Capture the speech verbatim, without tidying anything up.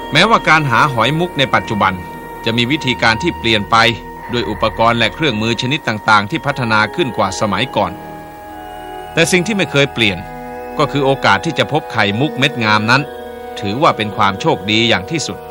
แม้ว่าการหาหอยมุกในปัจจุบันจะมีวิธีการที่เปลี่ยนไปด้วยอุปกรณ์และเครื่องมือชนิดต่างๆที่พัฒนาขึ้นกว่าสมัยก่อนแต่สิ่งที่ไม่เคยเปลี่ยนก็คือโอกาสที่จะพบไข่มุกเม็ดงามนั้นถือว่าเป็นความโชคดีอย่างที่สุด